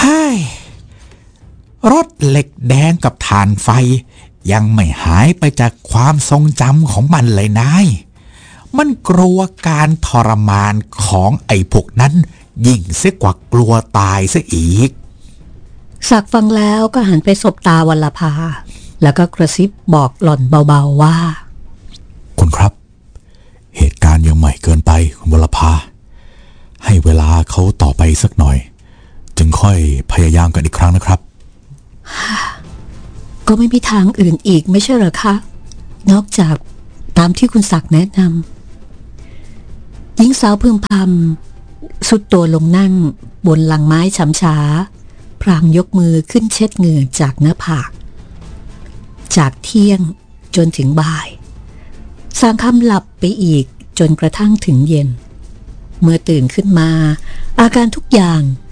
ฮ้ยรถเหล็กแดงกับถ่านไฟยังไม่หายไปจากความทรงจำของมันเลยนายมันกลัวการทรมานของไอ้พวกนั้นยิ่งเสียกว่ากลัวตายซะอีกศักดิ์ฟังแล้วก็หันไปสบตาวัลภาแล้วก็กระซิบบอกหล่อนเบาๆว่าคุณครับเหตุการณ์ยังใหม่เกินไปคุณวัลภาให้เวลาเขาต่อไปสักหน่อยจึงค่อยพยายามกันอีกครั้งนะครับก็ไม่มีทางอื่นอีกไม่ใช่เหรอคะนอกจากตามที่คุณศักดิ์แนะนำหญิงสาวพึมพำสุดตัวลงนั่งบนหลังไม้ฉำช้าพลางยกมือขึ้นเช็ดเหงื่อจากหน้าผากจากเที่ยงจนถึงบ่ายสางคำหลับไปอีกจนกระทั่งถึงเย็นเมื่อตื่นขึ้นมาอาการทุกอย่าง